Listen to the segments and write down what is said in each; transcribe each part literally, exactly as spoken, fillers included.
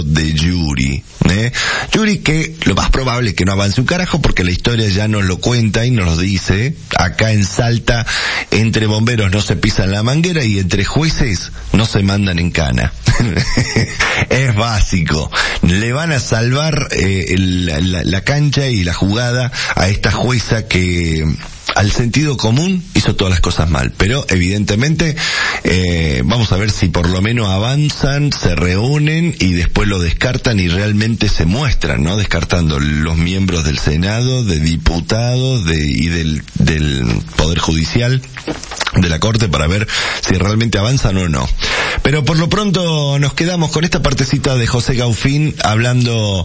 de Yuri, ¿eh? Yuri que lo más probable es que no avance un carajo porque la historia ya nos lo cuenta y nos lo dice. Acá en Salta, entre bomberos no se pisan la manguera y entre jueces no se mandan en cana. Es básico. Le van a salvar eh, la, la, la cancha y la jugada a esta jueza que al sentido común hizo todas las cosas mal, pero evidentemente eh, vamos a ver si por lo menos avanzan, se reúnen y después lo descartan y realmente se muestran, ¿no? Descartando los miembros del Senado, de diputados de, y del, del Poder Judicial, de la Corte, para ver si realmente avanzan o no. Pero por lo pronto nos quedamos con esta partecita de José Gaufín hablando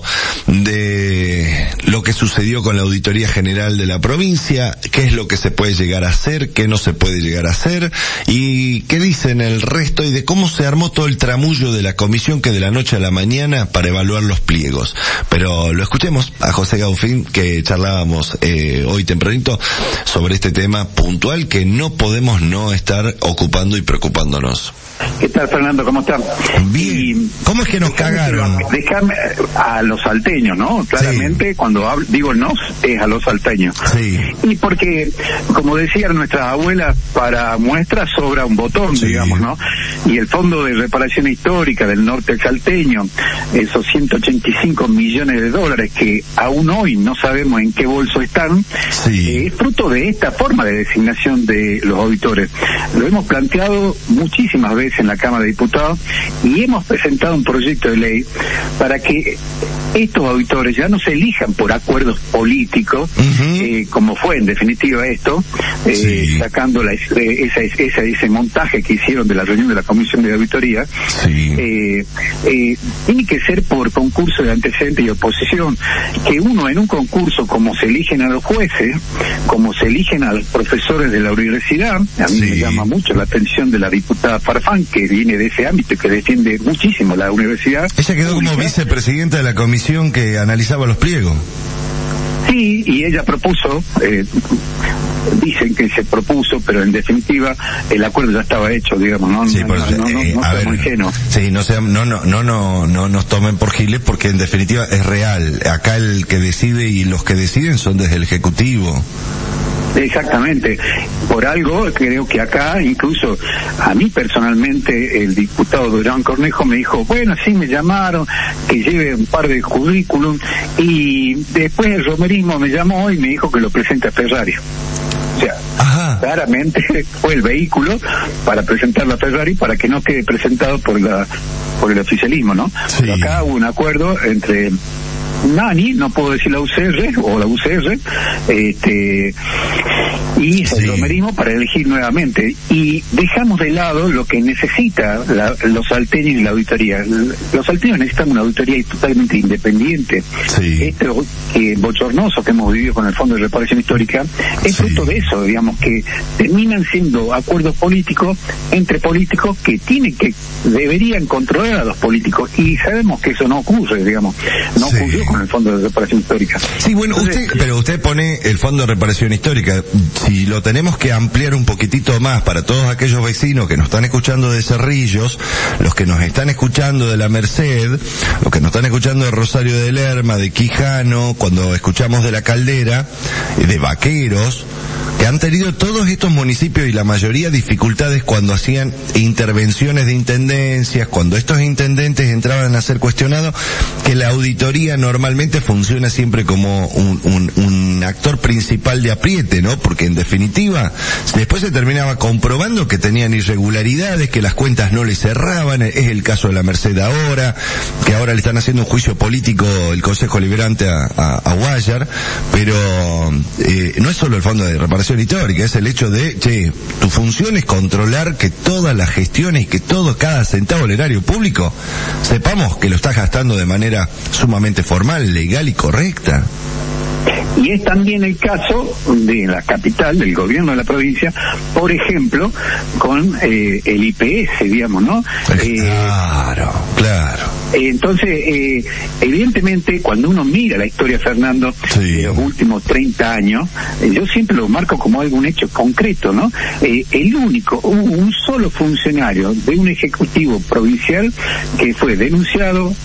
de lo que sucedió con la Auditoría General de la provincia, qué es lo que se puede llegar a hacer, qué no se puede llegar a hacer, y qué dicen el resto, y de cómo se armó todo el tramullo de la comisión que de la noche a la mañana para evaluar los pliegos. Pero lo escuchemos a José Gaufín, que charlábamos eh, hoy tempranito sobre este tema puntual que no podemos no estar ocupando y preocupándonos. ¿Qué tal, Fernando? ¿Cómo están? Bien. Y ¿cómo es que nos cagaron? Déjame a los salteños, ¿no? Claramente, sí. Cuando hablo, digo nos, es a los salteños. Sí. Y porque, como decían nuestras abuelas, para muestras sobra un botón, sí. digamos, ¿no? Y el Fondo de Reparación Histórica del Norte Salteño, esos ciento ochenta y cinco millones de dólares que aún hoy no sabemos en qué bolso están, sí. eh, es fruto de esta forma de designación de los auditores. Lo hemos planteado muchísimas veces en la Cámara de Diputados y hemos presentado un proyecto de ley para que estos auditores ya no se elijan por acuerdos políticos, uh-huh. eh, como fue en definitiva esto, eh, sí. sacando la, esa, esa, ese montaje que hicieron de la reunión de la Comisión de Auditoría, sí. eh, eh, tiene que ser por concurso de antecedente y oposición, que uno en un concurso, como se eligen a los jueces, como se eligen a los profesores de la universidad, a mí sí. me llama mucho la atención de la diputada Farfán, que viene de ese ámbito y que defiende muchísimo la universidad. Ella quedó pública. Como vicepresidenta de la comisión que analizaba los pliegos. Sí, y ella propuso, eh, dicen que se propuso, pero en definitiva el acuerdo ya estaba hecho, digamos, no, sí, no, pues, no, no, eh, no, no seamos ingenuos. Sí, no, sea, no, no, no, no, no nos tomen por giles porque en definitiva es real. Acá el que decide y los que deciden son desde el Ejecutivo. Exactamente. Por algo creo que acá, incluso a mí personalmente, el diputado Durán Cornejo me dijo, bueno, sí me llamaron, que lleve un par de currículum, y después el romerismo me llamó y me dijo que lo presente a Ferrari. O sea, Ajá. claramente fue el vehículo para presentarlo a Ferrari para que no quede presentado por la por el oficialismo, ¿no? Sí. Pero acá hubo un acuerdo entre Nani, no puedo decir la U C R o la U C R, este, y sí. el romerismo para elegir nuevamente, y dejamos de lado lo que necesita la, los salteños y la auditoría. Los salteños necesitan una auditoría totalmente independiente. Sí. Esto que bochornoso que hemos vivido con el Fondo de Reparación Histórica es sí. fruto de eso, digamos, que terminan siendo acuerdos políticos entre políticos que tienen que deberían controlar a los políticos, y sabemos que eso no ocurre, digamos, no sí. ocurrió con el Fondo de Reparación Histórica. Sí, bueno, Entonces, usted, pero usted pone el Fondo de Reparación Histórica. Si lo tenemos que ampliar un poquitito más para todos aquellos vecinos que nos están escuchando de Cerrillos, los que nos están escuchando de La Merced, los que nos están escuchando de Rosario de Lerma, de Quijano, cuando escuchamos de La Caldera, de Vaqueros, que han tenido todos estos municipios y la mayoría dificultades cuando hacían intervenciones de intendencias, cuando estos intendentes entraban a ser cuestionados, que la auditoría normalmente funciona siempre como un, un, un actor principal de apriete, ¿no? Porque en definitiva, después se terminaba comprobando que tenían irregularidades, que las cuentas no les cerraban. Es el caso de La Merced ahora, que ahora le están haciendo un juicio político el Consejo Liberante a, a, a Guayar, pero eh, no es solo el Fondo de Reparación Histórica, es el hecho de, che, tu función es controlar que todas las gestiones y que todo, cada centavo del erario público, sepamos que lo estás gastando de manera sumamente formal, legal y correcta. Y es también el caso de la capital, del gobierno de la provincia, por ejemplo, con eh, el I P S, digamos, ¿no? Claro, eh, claro. Entonces, eh, evidentemente, cuando uno mira la historia, Fernando, sí. de los últimos treinta años, eh, yo siempre lo marco como algún hecho concreto, ¿no? Eh, el único, un, un solo funcionario de un ejecutivo provincial que fue denunciado,